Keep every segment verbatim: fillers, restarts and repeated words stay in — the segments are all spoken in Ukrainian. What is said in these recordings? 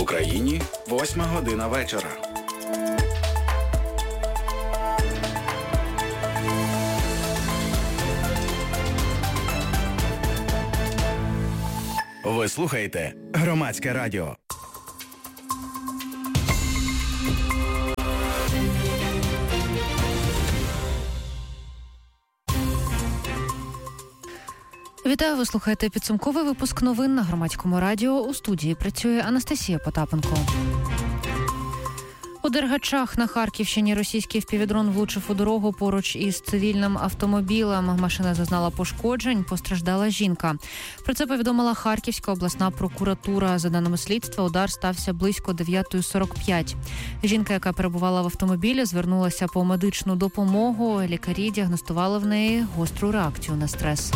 В Україні восьма година вечора. Ви слухаєте Громадське радіо. Вітаю, ви слухаєте підсумковий випуск новин на Громадському радіо. У студії працює Анастасія Потапенко. У Дергачах на Харківщині російський впівдрон влучив у дорогу поруч із цивільним автомобілем. Машина зазнала пошкоджень, постраждала жінка. Про це повідомила Харківська обласна прокуратура. За даними слідства, удар стався близько дев'ята сорок п'ять. Жінка, яка перебувала в автомобілі, звернулася по медичну допомогу. Лікарі діагностували в неї гостру реакцію на стрес.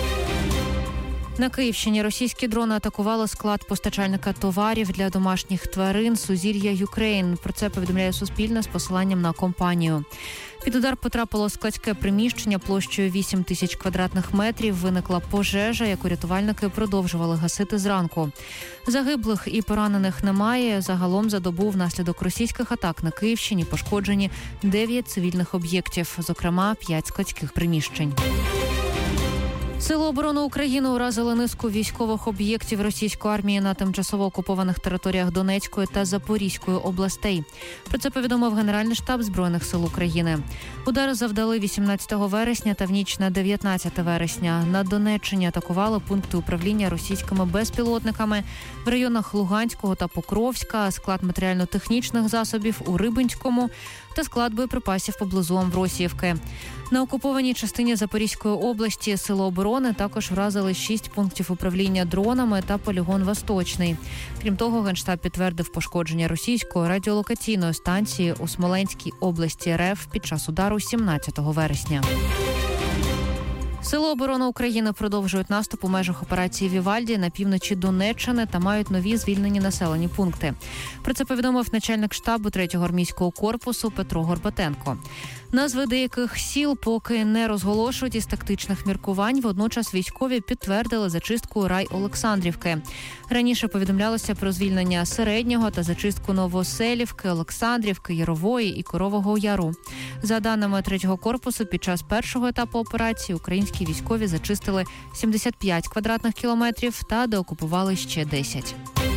На Київщині російські дрони атакували склад постачальника товарів для домашніх тварин «Сузір'я Юкрейн». Про це повідомляє Суспільне з посиланням на компанію. Під удар потрапило складське приміщення площею вісім тисяч квадратних метрів. Виникла пожежа, яку рятувальники продовжували гасити зранку. Загиблих і поранених немає. Загалом за добу внаслідок російських атак на Київщині пошкоджені дев'ять цивільних об'єктів, зокрема п'ять складських приміщень. Сили оборони України уразили низку військових об'єктів російської армії на тимчасово окупованих територіях Донецької та Запорізької областей. Про це повідомив Генеральний штаб Збройних сил України. Удари завдали вісімнадцятого вересня та в ніч на дев'ятнадцяте вересня. На Донеччині атакували пункти управління російськими безпілотниками в районах Луганського та Покровська, склад матеріально-технічних засобів у Рибинському та склад боєприпасів поблизу Амвросіївки. На окупованій частині Запорізької області Сили оборони також вразили шість пунктів управління дронами та полігон Восточний. Крім того, Генштаб підтвердив пошкодження російської радіолокаційної станції у Смоленській області РФ під час удару сімнадцятого вересня. Сили оборони України продовжують наступ у межах операції «Вівальді» на півночі Донеччини та мають нові звільнені населені пункти. Про це повідомив начальник штабу третього армійського корпусу Петро Горбатенко. Назви деяких сіл поки не розголошують із тактичних міркувань, водночас військові підтвердили зачистку Рай-Олександрівки. Раніше повідомлялося про звільнення Середнього та зачистку Новоселівки, Олександрівки, Ярової і Корового Яру. За даними третього корпусу, під час першого етапу операції українські військові зачистили сімдесят п'ять квадратних кілометрів та деокупували ще десять.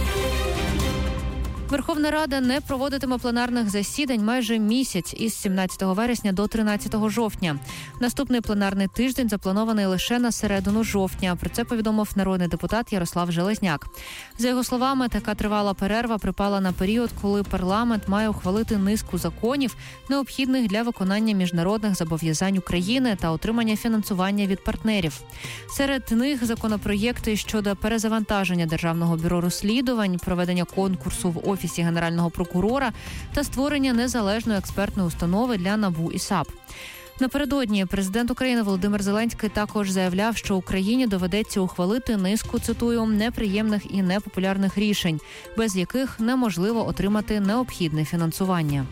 Верховна Рада не проводитиме пленарних засідань майже місяць із сімнадцятого вересня до тринадцятого жовтня. Наступний пленарний тиждень запланований лише на середину жовтня. Про це повідомив народний депутат Ярослав Железняк. За його словами, така тривала перерва припала на період, коли парламент має ухвалити низку законів, необхідних для виконання міжнародних зобов'язань України та отримання фінансування від партнерів. Серед них законопроєкти щодо перезавантаження Державного бюро розслідувань, проведення конкурсу в офісі Офісі Генерального прокурора та створення незалежної експертної установи для НАБУ і САП. Напередодні президент України Володимир Зеленський також заявляв, що Україні доведеться ухвалити низку, цитую, неприємних і непопулярних рішень, без яких неможливо отримати необхідне фінансування.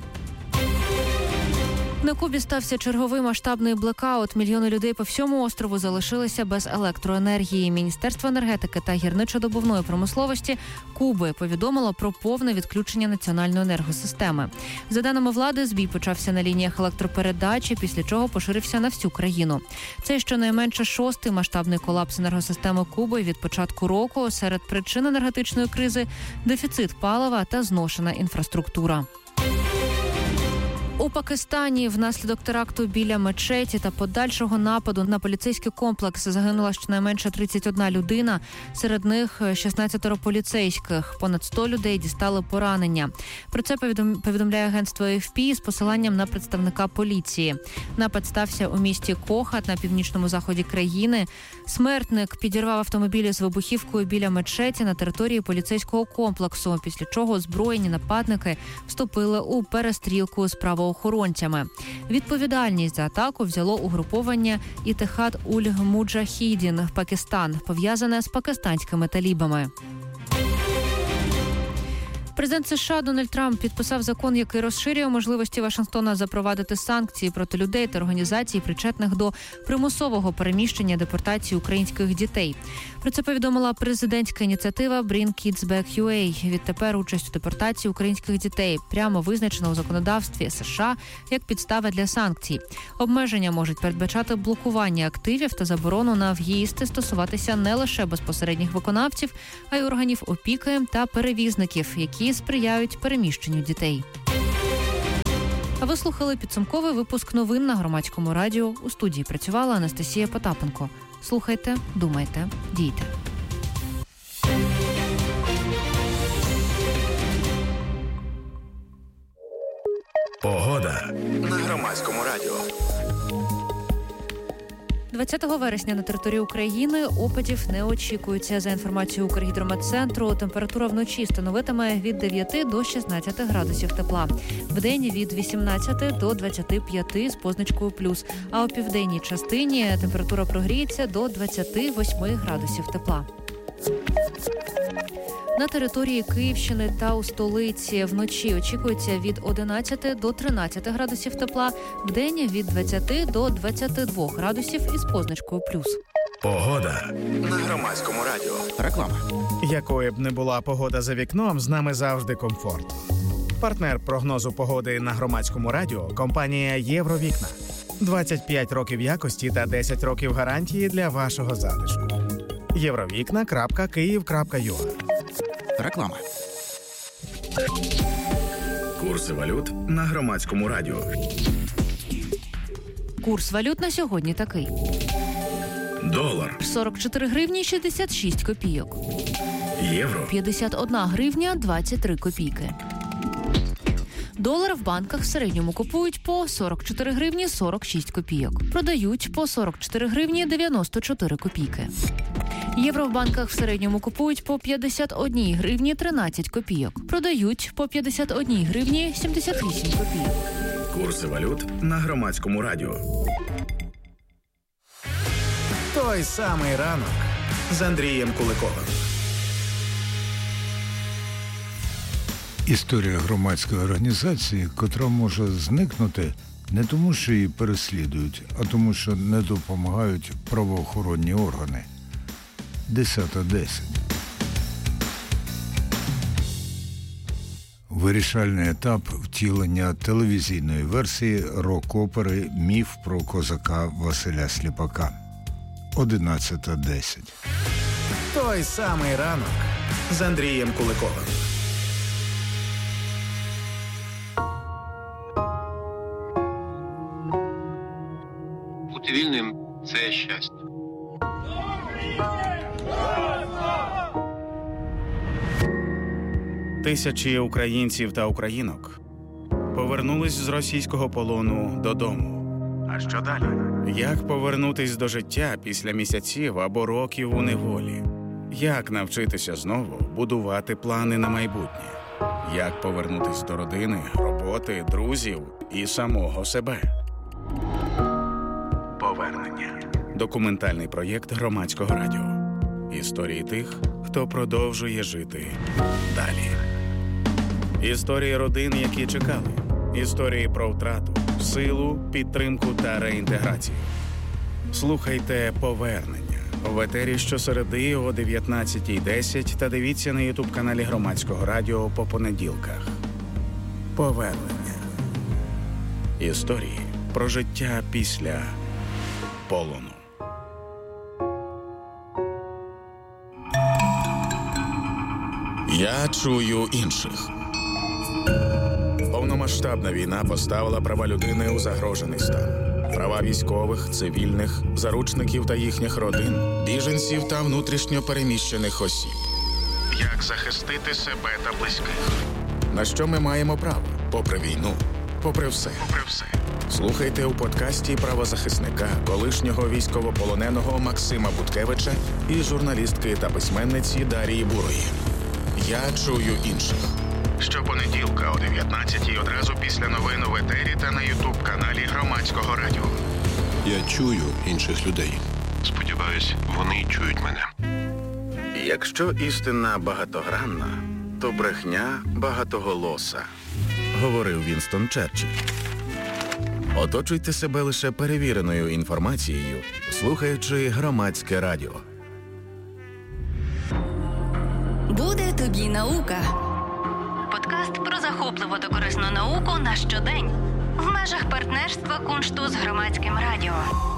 На Кубі стався черговий масштабний блекаут. Мільйони людей по всьому острову залишилися без електроенергії. Міністерство енергетики та гірничо-добувної промисловості Куби повідомило про повне відключення національної енергосистеми. За даними влади, збій почався на лініях електропередачі, після чого поширився на всю країну. Це щонайменше шостий масштабний колапс енергосистеми Куби від початку року. Серед причин енергетичної кризи – дефіцит палива та зношена інфраструктура. У Пакистані внаслідок теракту біля мечеті та подальшого нападу на поліцейський комплекс загинула щонайменше тридцять одна людина, серед них шістнадцять поліцейських. Понад сто людей дістали поранення. Про це повідомляє агентство ей еф пі з посиланням на представника поліції. Напад стався у місті Кохат на північному заході країни. Смертник підірвав автомобілі з вибухівкою біля мечеті на території поліцейського комплексу, після чого озброєні нападники вступили у перестрілку з правоохоронцями. Відповідальність за атаку взяло угруповання Ітехад-уль-Муджахідін, Пакистан, пов'язане з пакистанськими талібами. Президент США Дональд Трамп підписав закон, який розширює можливості Вашингтона запровадити санкції проти людей та організацій, причетних до примусового переміщення депортації українських дітей. Про це повідомила президентська ініціатива Bring Kids Back ю ей. Відтепер участь у депортації українських дітей прямо визначена у законодавстві США як підстава для санкцій. Обмеження можуть передбачати блокування активів та заборону на в'їзд і стосуватися не лише безпосередніх виконавців, а й органів опіки та перевізників, які сприяють переміщенню дітей. А ви слухали підсумковий випуск новин на Громадському радіо. У студії працювала Анастасія Потапенко. Слухайте, думайте, дійте. Погода на Громадському радіо. двадцятого вересня на території України опадів не очікується. За інформацією Укргідрометцентру, температура вночі становитиме від дев'яти до шістнадцяти градусів тепла. Вдень від вісімнадцяти до двадцяти п'яти з позначкою плюс. А у південній частині температура прогріється до двадцяти восьми градусів тепла. На території Київщини та у столиці вночі очікується від одинадцяти до тринадцяти градусів тепла, вдень від двадцяти до двадцяти двох градусів із позначкою плюс. Погода на Громадському радіо. Реклама. Якою б не була погода за вікном, з нами завжди комфорт. Партнер прогнозу погоди на Громадському радіо – компанія «Євровікна». двадцять п'ять років якості та десять років гарантії для вашого затишку. євровікна крапка київ крапка ю а. Реклама. Курси валют на Громадському радіо. Курс валют на сьогодні такий. Долар сорок чотири гривні шістдесят шість копійок. Євро п'ятдесят одна гривня двадцять три копійки. Долар в банках в середньому купують по сорок чотири гривні сорок шість копійок. Продають по сорок чотири гривні дев'яносто чотири копійки. Євро в банках в середньому купують по п'ятдесят одна гривні тринадцять копійок. Продають по п'ятдесят одна гривні сімдесят вісім копійок. Курси валют на Громадському радіо. Той самий ранок з Андрієм Куликовим. Історія громадської організації, котра може зникнути не тому, що її переслідують, а тому, що не допомагають правоохоронні органи. десята десять. Вирішальний етап втілення телевізійної версії рок-опери «Міф про козака Василя Сліпака». одинадцята десять. Той самий ранок з Андрієм Куликовим. Бути вільним – це щастя. Тисячі українців та українок повернулись з російського полону додому. А що далі? Як повернутись до життя після місяців або років у неволі? Як навчитися знову будувати плани на майбутнє? Як повернутись до родини, роботи, друзів і самого себе? Повернення. Документальний проєкт Громадського радіо. Історії тих, хто продовжує жити далі. Історії родин, які чекали. Історії про втрату, силу, підтримку та реінтеграцію. Слухайте «Повернення» в етері щосереди о дев'ятнадцята десять та дивіться на ютуб-каналі Громадського радіо по понеділках. «Повернення». Історії про життя після полону. Я чую інших. Повномасштабна війна поставила права людини у загрожений стан. Права військових, цивільних, заручників та їхніх родин, біженців та внутрішньо переміщених осіб. Як захистити себе та близьких? На що ми маємо право? Попри війну, попри все. Попри все. Слухайте у подкасті правозахисника, колишнього військовополоненого Максима Буткевича і журналістки та письменниці Дарії Бурої. Я чую інших. Щопонеділка о дев'ятнадцятій одразу після новин в етері та на ютуб-каналі Громадського радіо. Я чую інших людей. Сподіваюсь, вони чують мене. Якщо істина багатогранна, то брехня багатоголоса, говорив Вінстон Черчилль. Оточуйте себе лише перевіреною інформацією, слухаючи Громадське радіо. Буде тобі наука. Подкаст про захопливу та корисну науку на щодень. В межах партнерства Куншту з Громадським радіо.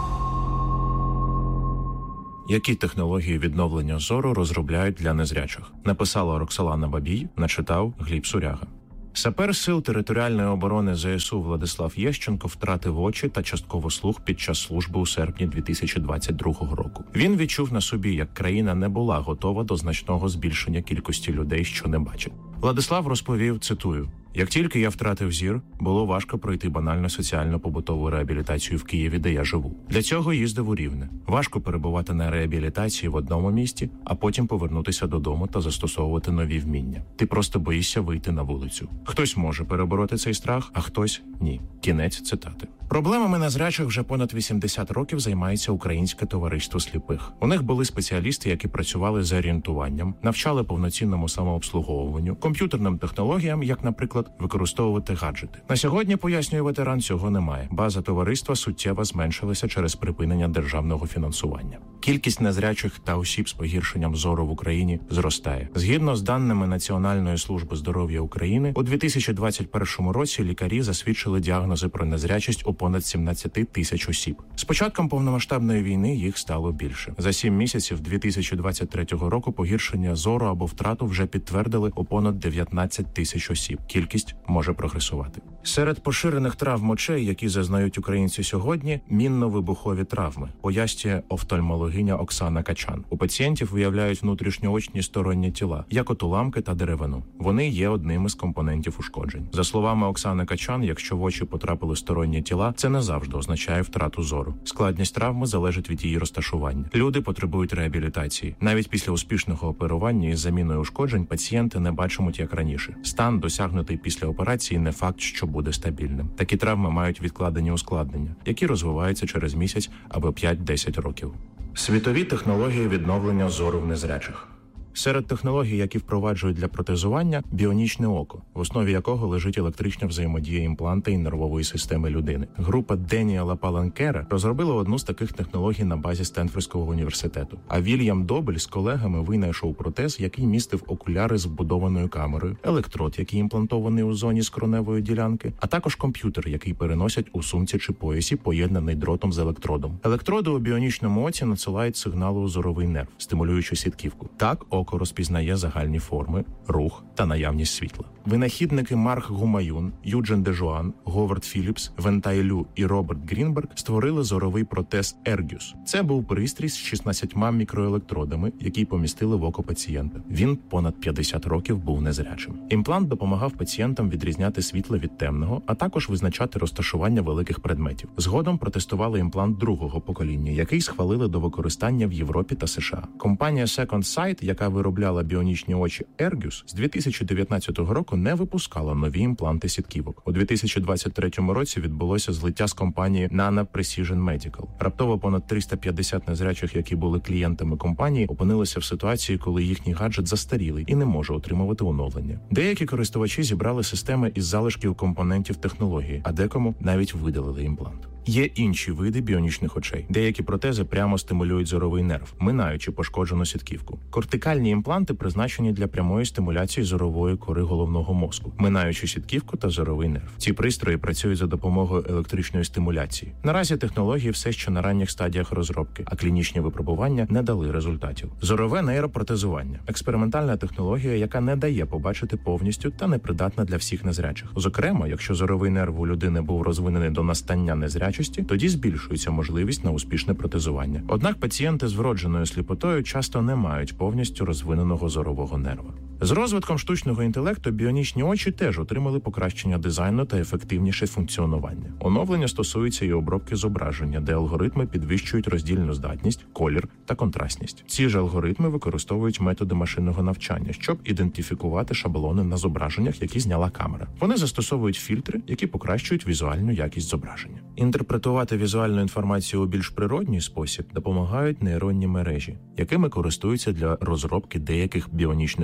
Які технології відновлення зору розробляють для незрячих? Написала Роксолана Бабій, начитав Гліб Суряга. Сапер Сил територіальної оборони ЗСУ Владислав Єщенко втратив очі та частково слух під час служби у серпні дві тисячі двадцять другого року. Він відчув на собі, як країна не була готова до значного збільшення кількості людей, що не бачать. Владислав розповів, цитую: «Як тільки я втратив зір, було важко пройти банальну соціально-побутову реабілітацію в Києві, де я живу. Для цього їздив у Рівне. Важко перебувати на реабілітації в одному місті, а потім повернутися додому та застосовувати нові вміння. Ти просто боїшся вийти на вулицю. Хтось може перебороти цей страх, а хтось – ні». Кінець цитати. Проблемами незрячих вже понад вісімдесят років займається Українське товариство сліпих. У них були спеціалісти, які працювали з орієнтуванням, навчали повноцінному самообслуговуванню, комп'ютерним технологіям, як, наприклад, використовувати гаджети. На сьогодні, пояснює ветеран, цього немає. База товариства суттєво зменшилася через припинення державного фінансування. Кількість незрячих та осіб з погіршенням зору в Україні зростає. Згідно з даними Національної служби здоров'я України, у дві тисячі двадцять першому році лікарі засвідчили діагнози про незрячість у понад сімнадцять тисяч осіб. З початком повномасштабної війни їх стало більше. За сім місяців дві тисячі двадцять третього року погіршення зору або втрату вже підтвердили у понад дев'ятнадцять тисяч осіб. Кількість може прогресувати. Серед поширених травм очей, які зазнають українці сьогодні, мінно-вибухові травми, пояснює офтальмологиня Оксана Качан. У пацієнтів виявляють внутрішньоочні сторонні тіла, як от уламки та деревину. Вони є одним із компонентів ушкоджень. За словами Оксани Качан, якщо в очі потрапили сторонні тіла, це не завжди означає втрату зору. Складність травми залежить від її розташування. Люди потребують реабілітації. Навіть після успішного оперування із заміною ушкоджень пацієнти не бачимуть як раніше. Стан, досягнутий після операції, не факт, що буде стабільним. Такі травми мають відкладені ускладнення, які розвиваються через місяць або п'ять-десять років. Світові технології відновлення зору в незрячих. Серед технологій, які впроваджують для протезування, біонічне око, в основі якого лежить електрична взаємодія імпланта і нервової системи людини. Група Деніела Паланкера розробила одну з таких технологій на базі Стенфордського університету. А Вільям Добель з колегами винайшов протез, який містив окуляри з вбудованою камерою, електрод, який імплантований у зоні скроневої ділянки, а також комп'ютер, який переносять у сумці чи поясі, поєднаний дротом з електродом. Електроди у біонічному оці надсилають сигнали у зоровий нерв, стимулюючи сітківку. Так, око розпізнає загальні форми, рух та наявність світла. Винахідники Марк Гумаюн, Юджен Дежуан, Говард Філіпс, Вентай Лю і Роберт Грінберг створили зоровий протез Ергюс. Це був пристрій з шістнадцятьма мікроелектродами, які помістили в око пацієнта. Він понад п'ятдесят років був незрячим. Імплант допомагав пацієнтам відрізняти світло від темного, а також визначати розташування великих предметів. Згодом протестували імплант другого покоління, який схвалили до використання в Європі та США. Компанія Second Sight, яка виробляла біонічні очі Ергюс, з дві тисячі дев'ятнадцятого року не випускала нові імпланти сітківок. У дві тисячі двадцять третьому році відбулося злиття з компанії Nano Precision Medical. Раптово понад триста п'ятдесят незрячих, які були клієнтами компанії, опинилися в ситуації, коли їхній гаджет застарілий і не може отримувати оновлення. Деякі користувачі зібрали системи із залишків компонентів технології, а декому навіть видалили імплант. Є інші види біонічних очей. Деякі протези прямо стимулюють зоровий нерв, минаючи пошкоджену сітківку. Кортикальні імпланти призначені для прямої стимуляції зорової кори головного мозку, минаючи сітківку та зоровий нерв. Ці пристрої працюють за допомогою електричної стимуляції. Наразі технології все ще на ранніх стадіях розробки, а клінічні випробування не дали результатів. Зорове нейропротезування – експериментальна технологія, яка не дає побачити повністю та непридатна для всіх незрячих. Зокрема, якщо зоровий нерв у людини був розвинений до настання незрячості, тоді збільшується можливість на успішне протезування. Однак пацієнти з вродженою сліпотою часто не мають повністю розвиненого зорового нерва. З розвитком штучного інтелекту біонічні очі теж отримали покращення дизайну та ефективніше функціонування. Оновлення стосується і обробки зображення, де алгоритми підвищують роздільну здатність, колір та контрастність. Ці ж алгоритми використовують методи машинного навчання, щоб ідентифікувати шаблони на зображеннях, які зняла камера. Вони застосовують фільтри, які покращують візуальну якість зображення. Інтерпретувати візуальну інформацію у більш природній спосіб допомагають нейронні мережі, якими користуються для розробки деяких біонічних очей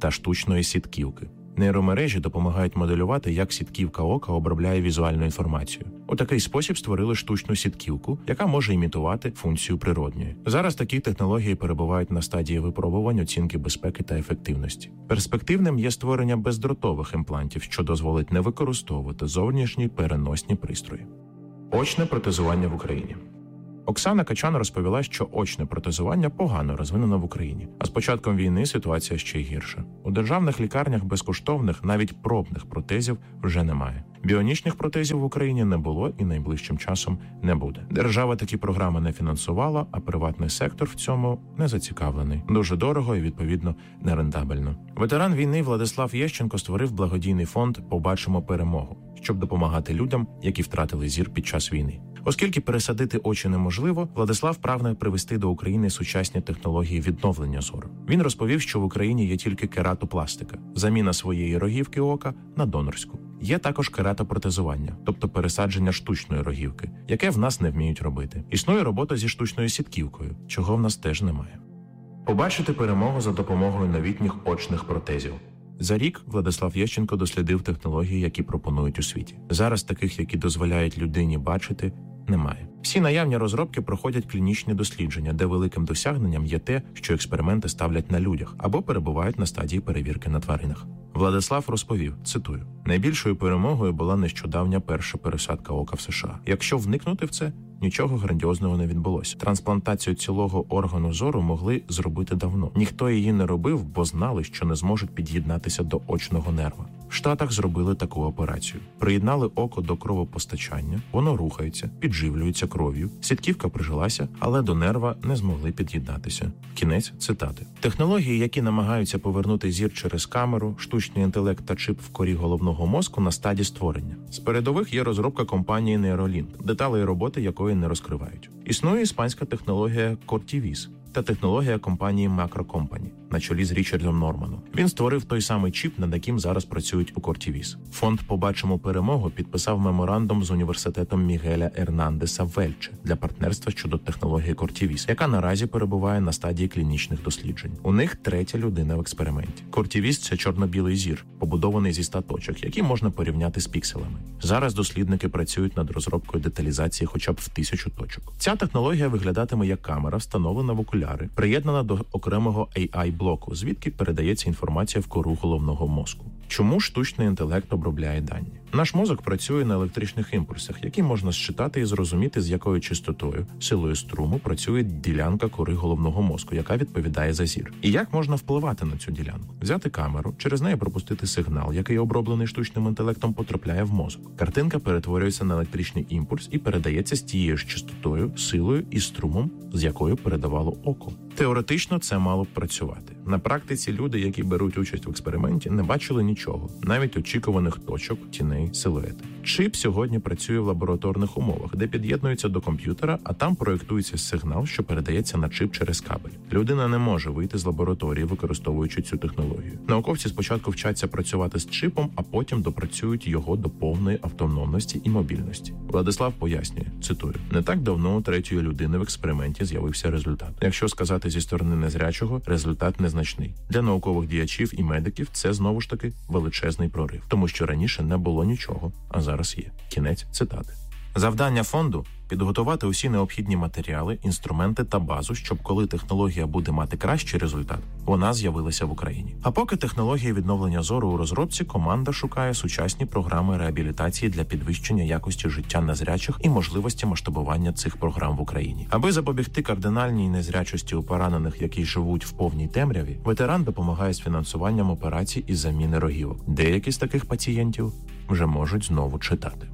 та штучної сітківки. Нейромережі допомагають моделювати, як сітківка ока обробляє візуальну інформацію. У такий спосіб створили штучну сітківку, яка може імітувати функцію природньої. Зараз такі технології перебувають на стадії випробувань, оцінки безпеки та ефективності. Перспективним є створення бездротових імплантів, що дозволить не використовувати зовнішні переносні пристрої. Очне протезування в Україні. Оксана Качан розповіла, що очне протезування погано розвинено в Україні. А з початком війни ситуація ще й гірша. У державних лікарнях безкоштовних, навіть пробних протезів вже немає. Біонічних протезів в Україні не було і найближчим часом не буде. Держава такі програми не фінансувала, а приватний сектор в цьому не зацікавлений. Дуже дорого і, відповідно, нерентабельно. Ветеран війни Владислав Єщенко створив благодійний фонд «Побачимо перемогу», щоб допомагати людям, які втратили зір під час війни. Оскільки пересадити очі неможливо, Владислав прагне привести до України сучасні технології відновлення зору. Він розповів, що в Україні є тільки кератопластика – заміна своєї рогівки ока на донорську. Є також кератопротезування, тобто пересадження штучної рогівки, яке в нас не вміють робити. Існує робота зі штучною сітківкою, чого в нас теж немає. Побачити перемогу за допомогою новітніх очних протезів. За рік Владислав Єщенко дослідив технології, які пропонують у світі. Зараз таких, які дозволяють людині бачити, немає. Всі наявні розробки проходять клінічні дослідження, де великим досягненням є те, що експерименти ставлять на людях або перебувають на стадії перевірки на тваринах. Владислав розповів, цитую, «Найбільшою перемогою була нещодавня перша пересадка ока в США. Якщо вникнути в це, нічого грандіозного не відбулося. Трансплантацію цілого органу зору могли зробити давно. Ніхто її не робив, бо знали, що не зможуть під'єднатися до очного нерва. В Штатах зробили таку операцію. Приєднали око до кровопостачання, воно рухається, підживлюється кров'ю, сітківка прижилася, але до нерва не змогли під'єднатися». Кінець цитати. Технології, які намагаються повернути зір через камеру, штучний інтелект та чип в корі головного мозку на стадії створення. З передових є розробка компанії Neuralink, деталей роботи якої не розкривають. Існує іспанська технологія Cortivis та технологія компанії Macro Company на чолі з Річардом Норманом. Він створив той самий чіп, над яким зараз працюють у Cortivis. Фонд «Побачимо перемогу» підписав меморандум з університетом Мігеля Ернандеса в Ельче для партнерства щодо технології Cortivis, яка наразі перебуває на стадії клінічних досліджень. У них третя людина в експерименті. Cortivis – це чорно-білий зір, побудований зі ста точок, які можна порівняти з пікселами. Зараз дослідники працюють над розробкою деталізації хоча б в тисячу точок. Ця технологія виглядатиме як камера, встановлена в окуляри, приєднана до окремого ей ай-блоку, звідки передається інформація в кору головного мозку. Чому штучний інтелект обробляє дані? Наш мозок працює на електричних імпульсах, які можна зчитати і зрозуміти, з якою частотою, силою струму працює ділянка кори головного мозку, яка відповідає за зір. І як можна впливати на цю ділянку? Взяти камеру, через неї пропустити сигнал, який оброблений штучним інтелектом потрапляє в мозок. Картинка перетворюється на електричний імпульс і передається з тією ж частотою, силою і струмом, з якою передавало око. Теоретично це мало б працювати. На практиці люди, які беруть участь в експерименті, не бачили нічого, навіть очікуваних точок, тіней, силуети. Чип сьогодні працює в лабораторних умовах, де під'єднується до комп'ютера, а там проєктується сигнал, що передається на чип через кабель. Людина не може вийти з лабораторії, використовуючи цю технологію. Науковці спочатку вчаться працювати з чипом, а потім допрацюють його до повної автономності і мобільності. Владислав пояснює, цитую, «Не так давно у третьої людини в експерименті з'явився результат. Якщо сказати зі сторони незрячого, результат незначний. Для наукових діячів і медиків це, знову ж таки, величезний прорив, тому що раніше не було нічого, а зараз є». Кінець цитати. Завдання фонду – підготувати усі необхідні матеріали, інструменти та базу, щоб коли технологія буде мати кращий результат, вона з'явилася в Україні. А поки технології відновлення зору у розробці, команда шукає сучасні програми реабілітації для підвищення якості життя незрячих і можливості масштабування цих програм в Україні. Аби запобігти кардинальній незрячості у поранених, які живуть в повній темряві, ветеран допомагає з фінансуванням операцій із заміни рогівок. Деякі з таких пацієнтів вже можуть знову читати.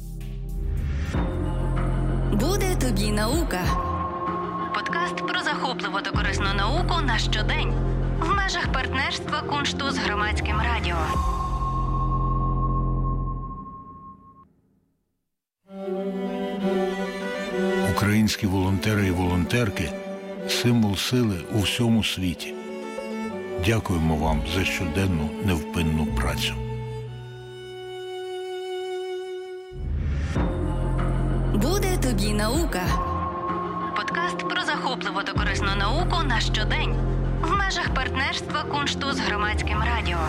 Буде тобі наука. Подкаст про захопливу та корисну науку на щодень. В межах партнерства Куншту з Громадським радіо. Українські волонтери і волонтерки – символ сили у всьому світі. Дякуємо вам за щоденну невпинну працю. Буде тобі наука. Подкаст про захопливу та корисну науку на щодень. в межах партнерства Куншту з Громадським радіо.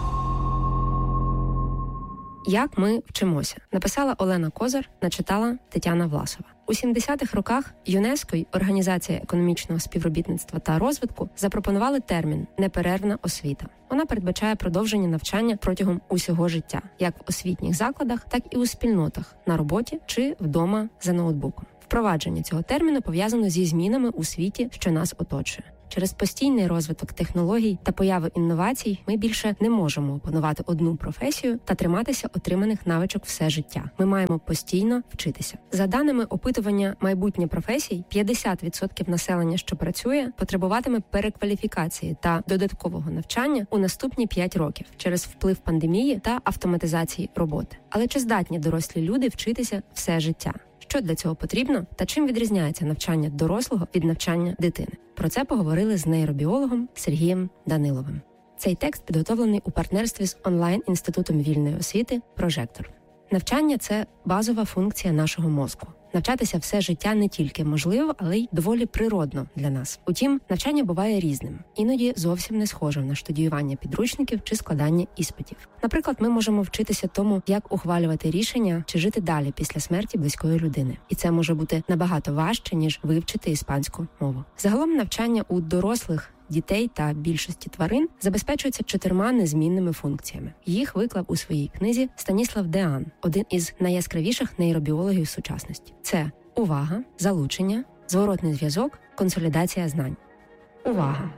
Як ми вчимося? Написала Олена Козар, начитала Тетяна Власова. У сімдесятих роках ЮНЕСКО й Організація економічного співробітництва та розвитку запропонували термін «неперервна освіта». Вона передбачає продовження навчання протягом усього життя, як в освітніх закладах, так і у спільнотах, на роботі чи вдома за ноутбуком. Впровадження цього терміну пов'язано зі змінами у світі, що нас оточує. Через постійний розвиток технологій та появи інновацій ми більше не можемо опанувати одну професію та триматися отриманих навичок все життя. Ми маємо постійно вчитися. За даними опитування «Майбутнє професій», п'ятдесят відсотків населення, що працює, потребуватиме перекваліфікації та додаткового навчання у наступні п'ять років через вплив пандемії та автоматизації роботи. Але чи здатні дорослі люди вчитися все життя? Що для цього потрібно та чим відрізняється навчання дорослого від навчання дитини? Про це поговорили з нейробіологом Сергієм Даниловим. Цей текст підготовлений у партнерстві з онлайн-інститутом вільної освіти «Прожектор». Навчання – це базова функція нашого мозку. Навчатися все життя не тільки можливо, але й доволі природно для нас. Утім, навчання буває різним. Іноді зовсім не схожим на штудіювання підручників чи складання іспитів. Наприклад, ми можемо вчитися тому, як ухвалювати рішення чи жити далі після смерті близької людини. І це може бути набагато важче, ніж вивчити іспанську мову. Загалом навчання у дорослих, дітей та більшості тварин забезпечується чотирма незмінними функціями. Їх виклав у своїй книзі Станіслав Деан, один із найяскравіших нейробіологів сучасності. Це увага, залучення, зворотний зв'язок, консолідація знань. Увага.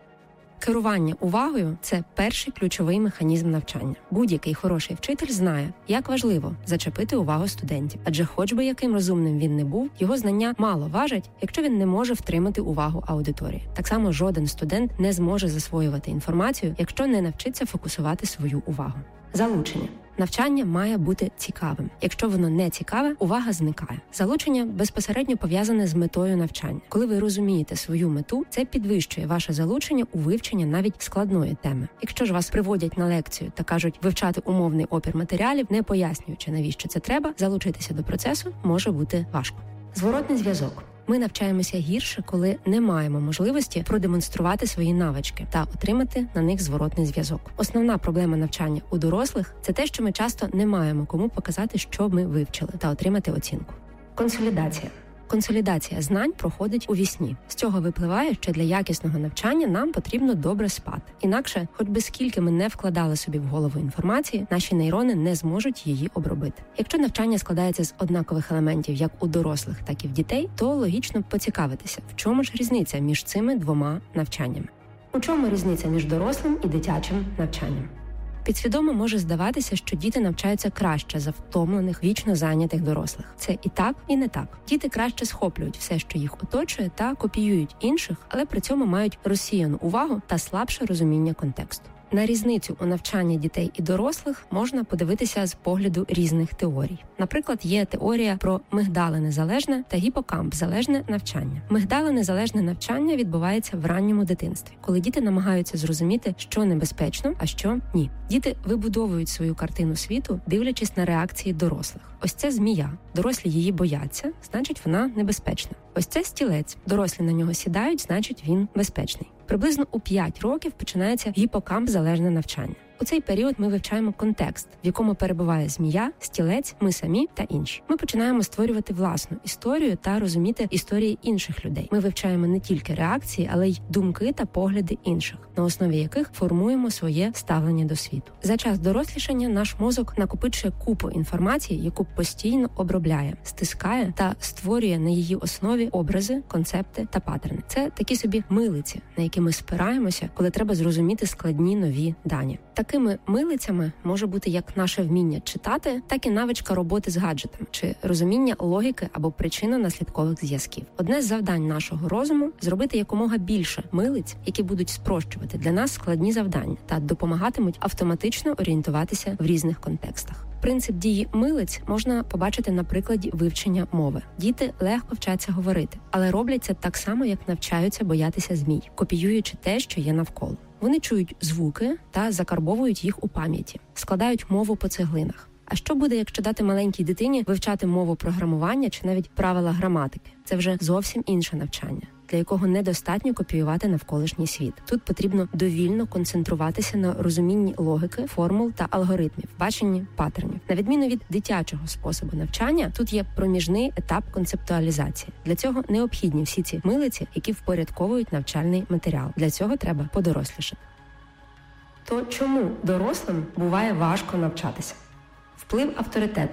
Керування увагою – це перший ключовий механізм навчання. Будь-який хороший вчитель знає, як важливо зачепити увагу студентів. Адже хоч би яким розумним він не був, його знання мало важать, якщо він не може втримати увагу аудиторії. Так само жоден студент не зможе засвоювати інформацію, якщо не навчиться фокусувати свою увагу. Залучення. Навчання має бути цікавим. Якщо воно не цікаве, увага зникає. Залучення безпосередньо пов'язане з метою навчання. Коли ви розумієте свою мету, це підвищує ваше залучення у вивчення навіть складної теми. Якщо ж вас приводять на лекцію та кажуть вивчати умовний опір матеріалів, не пояснюючи, навіщо це треба, залучитися до процесу може бути важко. Зворотний зв'язок. Ми навчаємося гірше, коли не маємо можливості продемонструвати свої навички та отримати на них зворотний зв'язок. Основна проблема навчання у дорослих – це те, що ми часто не маємо кому показати, що ми вивчили, та отримати оцінку. Консолідація. Консолідація знань проходить у вісні. З цього випливає, що для якісного навчання нам потрібно добре спати. Інакше, хоч би скільки ми не вкладали собі в голову інформації, наші нейрони не зможуть її обробити. Якщо навчання складається з однакових елементів як у дорослих, так і в дітей, то логічно поцікавитися, в чому ж різниця між цими двома навчаннями. У чому різниця між дорослим і дитячим навчанням? Підсвідомо може здаватися, що діти навчаються краще за втомлених, вічно зайнятих дорослих. Це і так, і не так. Діти краще схоплюють все, що їх оточує, та копіюють інших, але при цьому мають розсіяну увагу та слабше розуміння контексту. На різницю у навчанні дітей і дорослих можна подивитися з погляду різних теорій. Наприклад, є теорія про мигдалинезалежне та гіпокамп-залежне навчання. Мигдалинезалежне навчання відбувається в ранньому дитинстві, коли діти намагаються зрозуміти, що небезпечно, а що ні. Діти вибудовують свою картину світу, дивлячись на реакції дорослих. Ось це змія. Дорослі її бояться, значить вона небезпечна. Ось це стілець. Дорослі на нього сідають, значить він безпечний. Приблизно у п'ять років починається гіпокамп-залежне навчання. У цей період ми вивчаємо контекст, в якому перебуває змія, стілець, ми самі та інші. Ми починаємо створювати власну історію та розуміти історії інших людей. Ми вивчаємо не тільки реакції, але й думки та погляди інших, на основі яких формуємо своє ставлення до світу. За час дорослішання наш мозок накопичує купу інформації, яку постійно обробляє, стискає та створює на її основі образи, концепти та паттерни. Це такі собі милиці, на які ми спираємося, коли треба зрозуміти складні нові дані. Такими милицями може бути як наше вміння читати, так і навичка роботи з гаджетами, чи розуміння логіки або причинно-наслідкових зв'язків. Одне з завдань нашого розуму – зробити якомога більше милиць, які будуть спрощувати для нас складні завдання та допомагатимуть автоматично орієнтуватися в різних контекстах. Принцип дії милиць можна побачити на прикладі вивчення мови. Діти легко вчаться говорити, але роблять це так само, як навчаються боятися змій, копіюючи те, що є навколо. Вони чують звуки та закарбовують їх у пам'яті, складають мову по цеглинах. А що буде, якщо дати маленькій дитині вивчати мову програмування чи навіть правила граматики? Це вже зовсім інше навчання. для якого недостатньо копіювати навколишній світ. Тут потрібно довільно концентруватися на розумінні логіки, формул та алгоритмів, баченні паттернів. На відміну від дитячого способу навчання, тут є проміжний етап концептуалізації. Для цього необхідні всі ці милиці, які впорядковують навчальний матеріал. Для цього треба подорослішати. То чому дорослим буває важко навчатися? Вплив авторитету.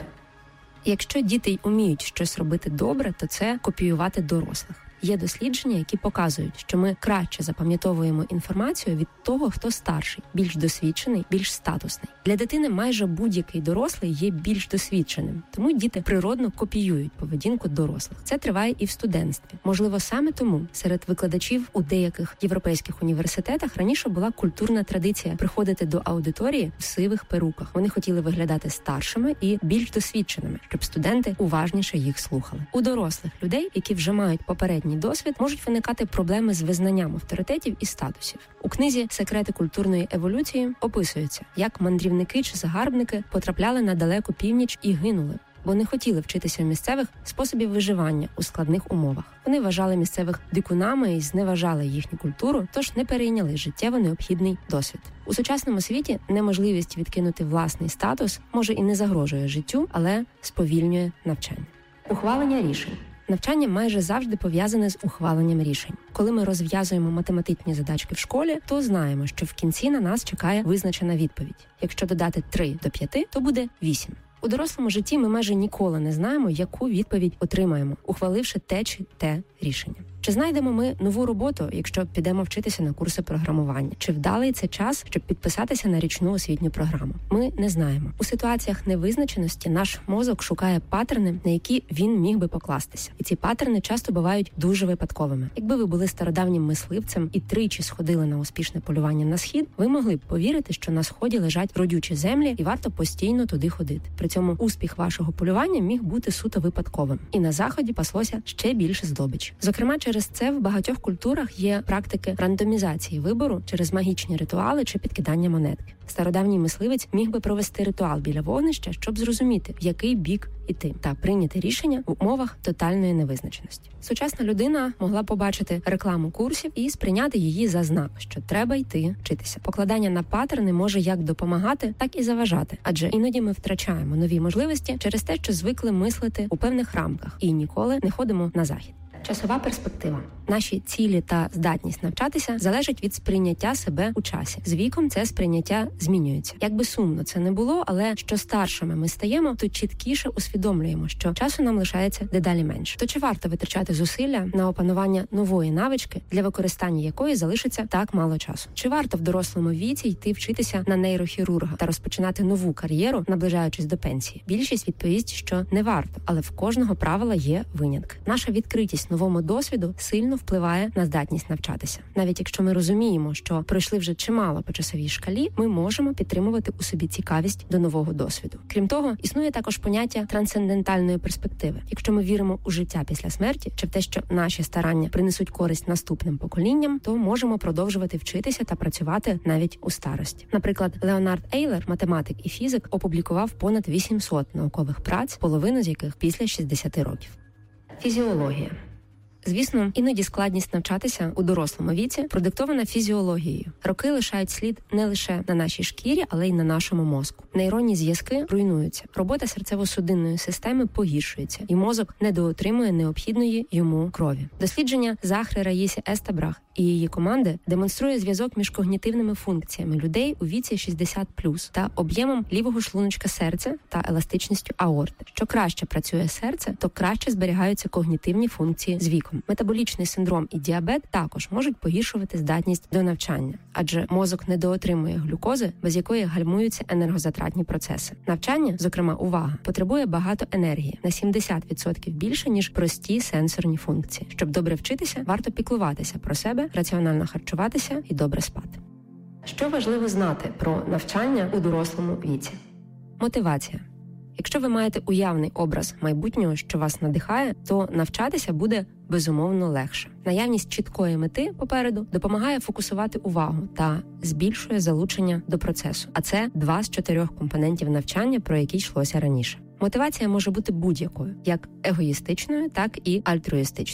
Якщо діти й уміють щось робити добре, то це копіювати дорослих. Є дослідження, які показують, що ми краще запам'ятовуємо інформацію від того, хто старший, більш досвідчений, більш статусний. Для дитини майже будь-який дорослий є більш досвідченим, тому діти природно копіюють поведінку дорослих. Це триває і в студентстві. Можливо, саме тому серед викладачів у деяких європейських університетах раніше була культурна традиція приходити до аудиторії в сивих перуках. Вони хотіли виглядати старшими і більш досвідченими, щоб студенти уважніше їх слухали. У дорослих людей, які вже мають попередні досвід, можуть виникати проблеми з визнанням авторитетів і статусів. У книзі «Секрети культурної еволюції» описується, як мандрівники чи загарбники потрапляли на далеку північ і гинули, бо не хотіли вчитися у місцевих способів виживання у складних умовах. Вони вважали місцевих дикунами і зневажали їхню культуру, тож не перейняли життєво необхідний досвід. У сучасному світі неможливість відкинути власний статус може і не загрожує життю, але сповільнює навчання. Ухвалення рішень. Навчання майже завжди пов'язане з ухваленням рішень. Коли ми розв'язуємо математичні задачки в школі, то знаємо, що в кінці на нас чекає визначена відповідь. Якщо додати три до п'яти, то буде вісім. У дорослому житті ми майже ніколи не знаємо, яку відповідь отримаємо, ухваливши те чи те рішення. Чи знайдемо ми нову роботу, якщо підемо вчитися на курси програмування? Чи вдалий це час, щоб підписатися на річну освітню програму? Ми не знаємо. У ситуаціях невизначеності наш мозок шукає паттерни, на які він міг би покластися. І ці паттерни часто бувають дуже випадковими. Якби ви були стародавнім мисливцем і тричі сходили на успішне полювання на схід, ви могли б повірити, що на сході лежать родючі землі і варто постійно туди ходити. При цьому успіх вашого полювання міг бути суто випадковим. І на заході паслося ще більше здобичі. Зокрема, через це в багатьох культурах є практики рандомізації вибору через магічні ритуали чи підкидання монетки. Стародавній мисливець міг би провести ритуал біля вогнища, щоб зрозуміти, в який бік іти, та прийняти рішення в умовах тотальної невизначеності. Сучасна людина могла побачити рекламу курсів і сприйняти її за знак, що треба йти вчитися. Покладання на паттерни може як допомагати, так і заважати, адже іноді ми втрачаємо нові можливості через те, що звикли мислити у певних рамках і ніколи не ходимо на захід. Часова перспектива. Наші цілі та здатність навчатися залежать від сприйняття себе у часі. З віком це сприйняття змінюється. Як би сумно це не було, але що старшими ми стаємо, то чіткіше усвідомлюємо, що часу нам лишається дедалі менше. То чи варто витрачати зусилля на опанування нової навички, для використання якої залишиться так мало часу? Чи варто в дорослому віці йти вчитися на нейрохірурга та розпочинати нову кар'єру, наближаючись до пенсії? Більшість відповість, що не варто, але в кожного правила є винятки. Наша відкритість новому досвіду сильно впливає на здатність навчатися. Навіть якщо ми розуміємо, що пройшли вже чимало по часовій шкалі, ми можемо підтримувати у собі цікавість до нового досвіду. Крім того, існує також поняття трансцендентальної перспективи. Якщо ми віримо у життя після смерті, чи в те, що наші старання принесуть користь наступним поколінням, то можемо продовжувати вчитися та працювати навіть у старості. Наприклад, Леонард Ейлер, математик і фізик, опублікував понад вісімсот наукових праць, половину з яких після шістдесяти років. Фізіологія. Звісно, іноді складність навчатися у дорослому віці продиктована фізіологією. Роки лишають слід не лише на нашій шкірі, але й на нашому мозку. Нейронні зв'язки руйнуються, робота серцево-судинної системи погіршується, і мозок недоотримує необхідної йому крові. Дослідження Захри Раїсі Естабрах і її команди демонструє зв'язок між когнітивними функціями людей у віці шістдесят плюс та об'ємом лівого шлуночка серця та еластичністю аорти. Що краще працює серце, то краще зберігаються когнітивні функції з віком. Метаболічний синдром і діабет також можуть погіршувати здатність до навчання, адже мозок недоотримує глюкози, без якої гальмуються енергозатратні процеси. Навчання, зокрема увага, потребує багато енергії, на сімдесят відсотків більше, ніж прості сенсорні функції. Щоб добре вчитися, варто піклуватися про себе, раціонально харчуватися і добре спати. Що важливо знати про навчання у дорослому віці? Мотивація. Якщо ви маєте уявний образ майбутнього, що вас надихає, то навчатися буде безумовно легше. Наявність чіткої мети попереду допомагає фокусувати увагу та збільшує залучення до процесу. А це два з чотирьох компонентів навчання, про які йшлося раніше. Мотивація може бути будь-якою, як егоїстичною, так і альтруїстичною.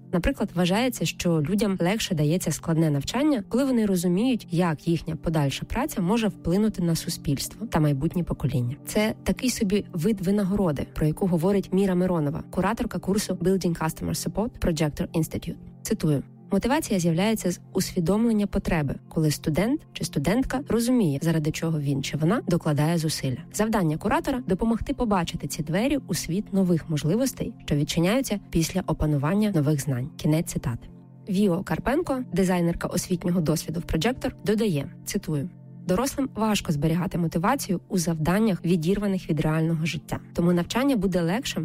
Наприклад, вважається, що людям легше дається складне навчання, коли вони розуміють, як їхня подальша праця може вплинути на суспільство та майбутнє покоління. Це такий собі вид винагороди, про яку говорить Міра Миронова, кураторка курсу Building Customer Support Projector Institute. Цитую: мотивація з'являється з усвідомлення потреби, коли студент чи студентка розуміє, заради чого він чи вона докладає зусилля. Завдання куратора – допомогти побачити ці двері у світ нових можливостей, що відчиняються після опанування нових знань. Кінець цитати. Віо Карпенко, дизайнерка освітнього досвіду в Projector, додає, цитую: дорослим важко зберігати мотивацію у завданнях, відірваних від реального життя. Тому навчання буде легшим,